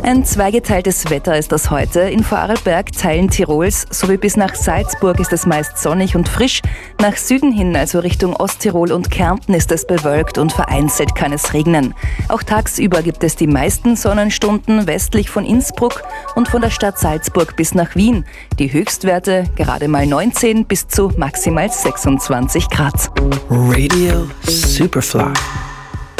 Ein zweigeteiltes Wetter ist das heute. In Vorarlberg, Teilen Tirols sowie bis nach Salzburg ist es meist sonnig und frisch. Nach Süden hin, also Richtung Osttirol und Kärnten, ist es bewölkt und vereinzelt kann es regnen. Auch tagsüber gibt es die meisten Sonnenstunden westlich von Innsbruck und von der Stadt Salzburg bis nach Wien. Die Höchstwerte gerade mal 19 bis zu maximal 26 Grad. Radio Superfly.